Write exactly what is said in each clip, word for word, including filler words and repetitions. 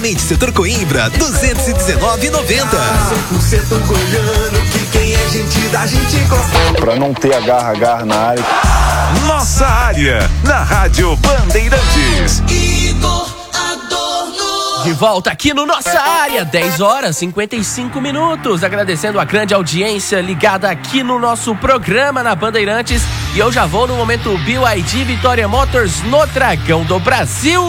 Setor Coimbra, duzentos e dezenove reais e noventa centavos. cem por cento goiano, que quem é gente da gente gosta. Pra não ter agarra-agarra na área. Nossa área, na Rádio Bandeirantes. Igor Adorno. De volta aqui no Nossa Área, dez horas e cinquenta e cinco minutos. Agradecendo a grande audiência ligada aqui no nosso programa na Bandeirantes. E eu já vou no momento B Y D Vitória Motors no Dragão do Brasil.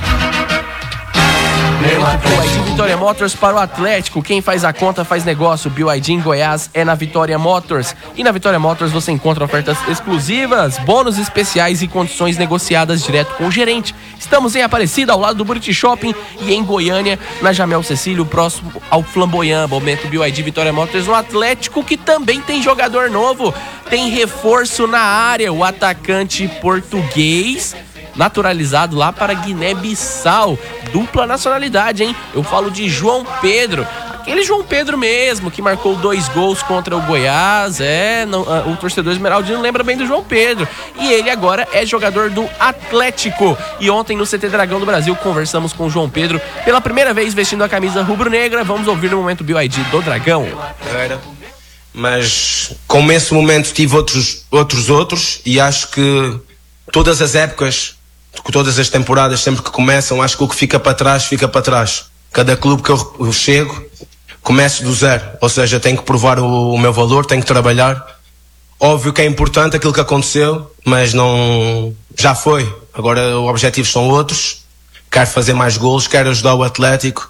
B Y D Vitória Motors para o Atlético. Quem faz a conta faz negócio. B Y D em Goiás é na Vitória Motors. E na Vitória Motors você encontra ofertas exclusivas, bônus especiais e condições negociadas direto com o gerente. Estamos em Aparecida, ao lado do Buriti Shopping, e em Goiânia, na Jamel Cecílio, próximo ao Flamboyant. Momento B Y D Vitória Motors no Atlético, que também tem jogador novo. Tem reforço na área, o atacante português naturalizado lá para Guiné-Bissau, dupla nacionalidade, hein? Eu falo de João Pedro, aquele João Pedro mesmo, que marcou dois gols contra o Goiás. É, não, o torcedor esmeraldino lembra bem do João Pedro, e ele agora é jogador do Atlético. E ontem no C T Dragão do Brasil conversamos com o João Pedro, pela primeira vez vestindo a camisa rubro-negra. Vamos ouvir no momento B Y D do Dragão. Era, mas como esse momento tive outros, outros, outros, e acho que todas as épocas, todas as temporadas, sempre que começam, acho que o que fica para trás, fica para trás. Cada clube que eu, eu chego, começo do zero. Ou seja, tenho que provar o, o meu valor, tenho que trabalhar. Óbvio que é importante aquilo que aconteceu, mas não, já foi. Agora os objetivos são outros. Quero fazer mais golos, quero ajudar o Atlético,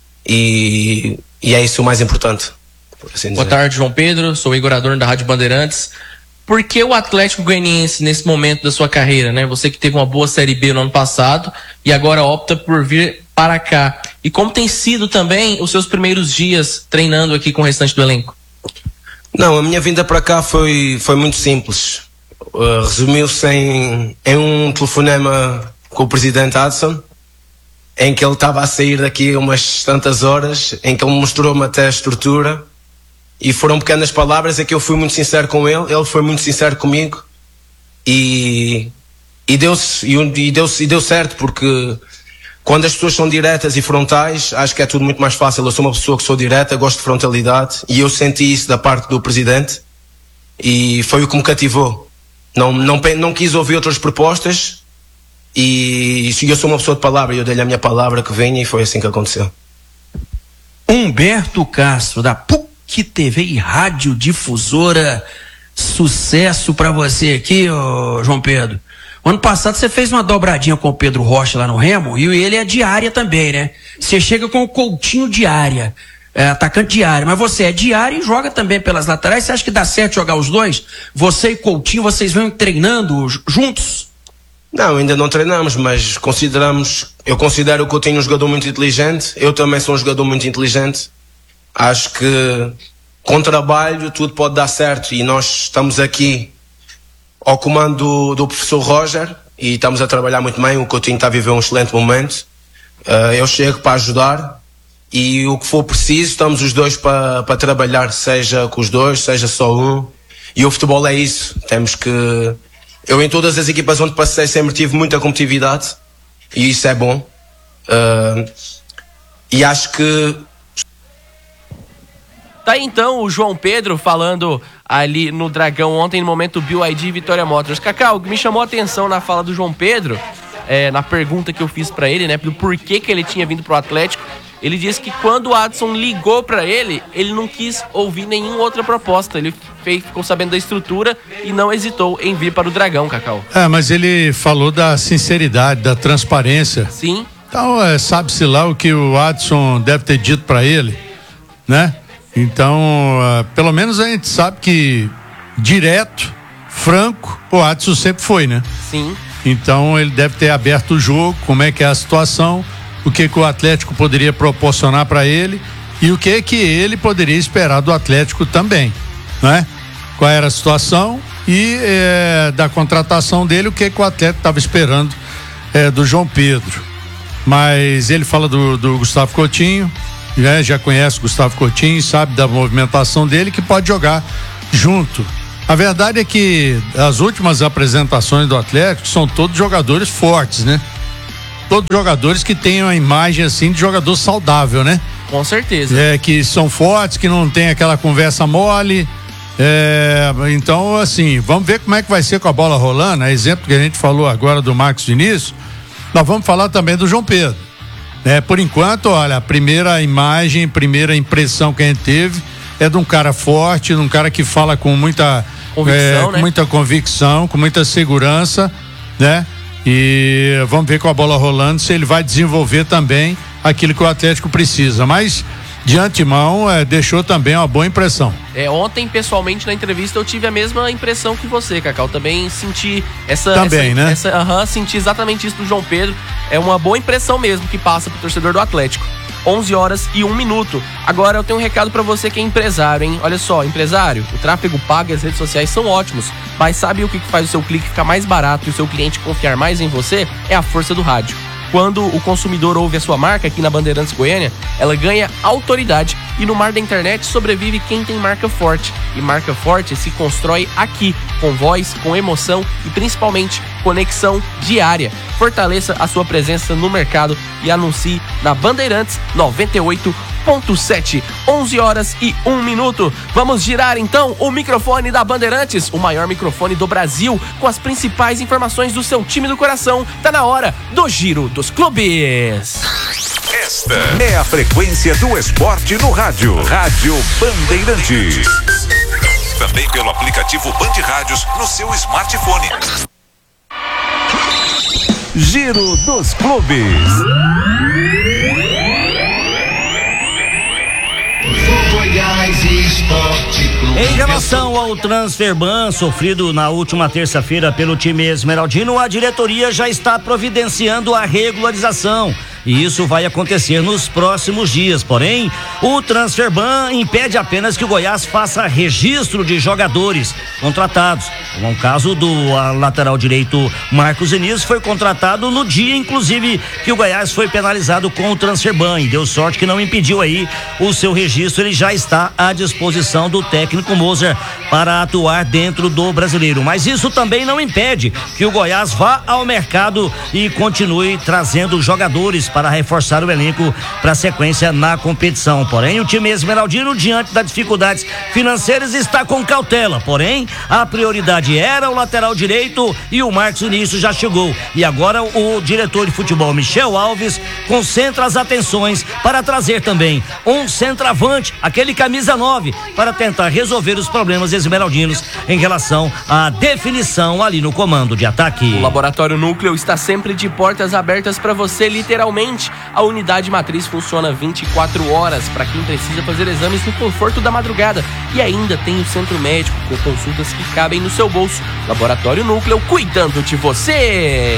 e, e é isso o mais importante, por assim dizer. Boa tarde, João Pedro, sou o Igor Adorno da Rádio Bandeirantes. Por que o Atlético Goianiense nesse momento da sua carreira, né? Você que teve uma boa Série B no ano passado e agora opta por vir para cá. E como tem sido também os seus primeiros dias treinando aqui com o restante do elenco? Não, a minha vinda para cá foi, foi muito simples. Uh, resumiu-se em, em um telefonema com o presidente Adson, em que ele estava a sair daqui umas tantas horas, em que ele mostrou-me até a estrutura. E foram pequenas palavras, é que eu fui muito sincero com ele, ele foi muito sincero comigo, e, e deu-se e, e deu e deu certo, porque quando as pessoas são diretas e frontais, acho que é tudo muito mais fácil. Eu sou uma pessoa que sou direta, gosto de frontalidade, e eu senti isso da parte do presidente, e foi o que me cativou. Não, não, não quis ouvir outras propostas, e eu sou uma pessoa de palavra, e eu dei-lhe a minha palavra que venha, e foi assim que aconteceu. Humberto Castro, da P U C T V e Rádio Difusora, sucesso pra você aqui, ô João Pedro. O ano passado você fez uma dobradinha com o Pedro Rocha lá no Remo, e ele é de área também, né? Você chega com o Coutinho de área, é, atacante de área, mas você é de área e joga também pelas laterais. Você acha que dá certo jogar os dois? Você e Coutinho, vocês vão treinando juntos? Não, ainda não treinamos, mas consideramos, eu considero o Coutinho um jogador muito inteligente, eu também sou um jogador muito inteligente. Acho que com trabalho tudo pode dar certo, e nós estamos aqui ao comando do, do professor Roger, e estamos a trabalhar muito bem. O Coutinho está a viver um excelente momento. Uh, eu chego para ajudar, e o que for preciso estamos os dois para, para trabalhar, seja com os dois, seja só um. E o futebol é isso, temos que... Eu em todas as equipas onde passei sempre tive muita competitividade, e isso é bom. Uh, e acho que Tá aí então o João Pedro falando ali no Dragão ontem no momento B Y D Vitória Motors. Cacau, o que me chamou a atenção na fala do João Pedro, é, na pergunta que eu fiz pra ele, né, do porquê que ele tinha vindo pro Atlético, ele disse que quando o Adson ligou pra ele, ele não quis ouvir nenhuma outra proposta. Ele fez, ficou sabendo da estrutura e não hesitou em vir para o Dragão, Cacau. É, mas ele falou da sinceridade, da transparência. Sim. Então, é, sabe-se lá o que o Adson deve ter dito pra ele, né? Então, uh, pelo menos a gente sabe que direto, franco, o Adson sempre foi, né? Sim. Então ele deve ter aberto o jogo, como é que é a situação, o que que o Atlético poderia proporcionar para ele e o que que ele poderia esperar do Atlético também, né? Qual era a situação e é, da contratação dele, o que que o Atlético estava esperando é, do João Pedro. Mas ele fala do, do Gustavo Coutinho, né? Já conhece o Gustavo Coutinho, sabe da movimentação dele, que pode jogar junto. A verdade é que as últimas apresentações do Atlético são todos jogadores fortes, né? todos os jogadores que tenham a imagem assim de jogador saudável, né? Com certeza. É, que são fortes, que não tem aquela conversa mole. É, então, assim, vamos ver como é que vai ser com a bola rolando. É exemplo que a gente falou agora do Marcos Vinícius. Nós vamos falar também do João Pedro. É, por enquanto, olha, a primeira imagem, primeira impressão que a gente teve é de um cara forte, de um cara que fala com muita convicção, é, com né? muita convicção, com muita segurança, né? E vamos ver com a bola rolando se ele vai desenvolver também aquilo que o Atlético precisa. Mas de antemão, é, deixou também uma boa impressão. É, ontem, pessoalmente, na entrevista, eu tive a mesma impressão que você, Cacau. Também senti essa... Também, essa, né? Essa, uh-huh, senti exatamente isso do João Pedro. É uma boa impressão mesmo que passa pro torcedor do Atlético. onze horas e um minuto. Agora eu tenho um recado pra você que é empresário, hein? Olha só, empresário, o tráfego pago e as redes sociais são ótimos, mas sabe o que faz o seu clique ficar mais barato e o seu cliente confiar mais em você? É a força do rádio. Quando o consumidor ouve a sua marca aqui na Bandeirantes Goiânia, ela ganha autoridade e no mar da internet sobrevive quem tem marca forte. E marca forte se constrói aqui, com voz, com emoção e principalmente conexão diária. Fortaleça a sua presença no mercado e anuncie na Bandeirantes noventa e oito ponto sete, onze horas e um minuto. Vamos girar então o microfone da Bandeirantes, o maior microfone do Brasil, com as principais informações do seu time do coração. Tá na hora do Giro dos Clubes. Esta é a frequência do esporte no rádio. Rádio Bandeirantes. Também pelo aplicativo Band Rádios no seu smartphone. Giro dos Clubes. Em relação ao transfer ban sofrido na última terça-feira pelo time esmeraldino, a diretoria já está providenciando a regularização. E isso vai acontecer nos próximos dias. Porém, o transfer ban impede apenas que o Goiás faça registro de jogadores contratados. Como é o caso do lateral direito Marcos Vinícius, foi contratado no dia, inclusive, que o Goiás foi penalizado com o transfer ban. E deu sorte que não impediu aí o seu registro. Ele já está à disposição do técnico Moser para atuar dentro do Brasileiro. Mas isso também não impede que o Goiás vá ao mercado e continue trazendo jogadores para reforçar o elenco para a sequência na competição. Porém, o time esmeraldino, diante das dificuldades financeiras, está com cautela. Porém, a prioridade era o lateral direito e o Marcos Vinícius já chegou. E agora o diretor de futebol, Michel Alves, concentra as atenções para trazer também um centroavante, aquele camisa nove, para tentar resolver os problemas esmeraldinos em relação à definição ali no comando de ataque. O Laboratório Núcleo está sempre de portas abertas para você, literalmente. A unidade matriz funciona vinte e quatro horas para quem precisa fazer exames no conforto da madrugada. E ainda tem o centro médico com consultas que cabem no seu bolso. Laboratório Núcleo, cuidando de você.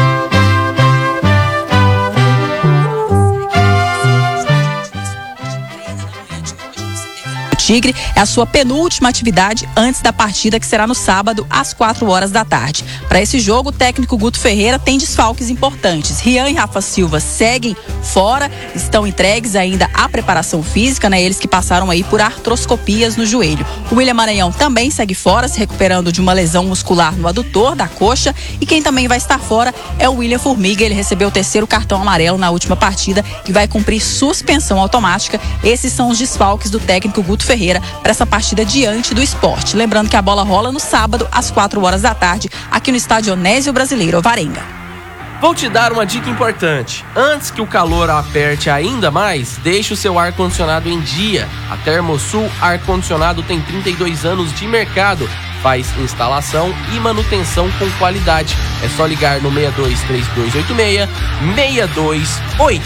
Tigre é a sua penúltima atividade antes da partida, que será no sábado às quatro horas da tarde. Para esse jogo, o técnico Guto Ferreira tem desfalques importantes. Rian e Rafa Silva seguem fora, estão entregues ainda à preparação física, né? Eles que passaram aí por artroscopias no joelho. O William Maranhão também segue fora, se recuperando de uma lesão muscular no adutor da coxa, e quem também vai estar fora é o William Formiga. Ele recebeu o terceiro cartão amarelo na última partida e vai cumprir suspensão automática. Esses são os desfalques do técnico Guto Ferreira para essa partida diante do Sport. Lembrando que a bola rola no sábado às quatro horas da tarde aqui no estádio Onésio Brasileiro Alvarenga. Vou te dar uma dica importante. Antes que o calor aperte ainda mais, deixe o seu ar-condicionado em dia. A Termosul Ar-Condicionado tem trinta e dois anos de mercado. Faz instalação e manutenção com qualidade. É só ligar no seis dois três dois oito seis, seis dois oito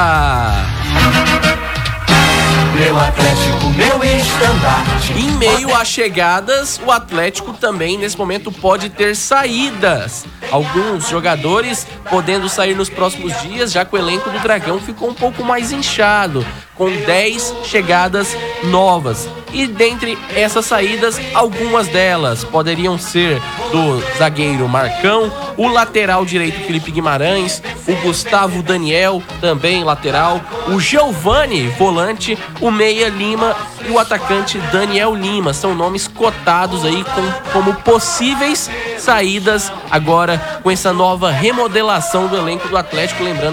zero. Meu Atlético, meu estandarte. Em meio a chegadas, o Atlético também nesse momento pode ter saídas. Alguns jogadores podendo sair nos próximos dias, já que o elenco do Dragão ficou um pouco mais inchado, com dez chegadas novas. E dentre essas saídas, algumas delas poderiam ser do zagueiro Marcão, o lateral direito Felipe Guimarães, o Gustavo Daniel, também lateral, o Giovani, volante, o Meia Lima e o atacante Daniel Lima. São nomes cotados aí com, como possíveis saídas agora com essa nova remodelação do elenco do Atlético. Lembrando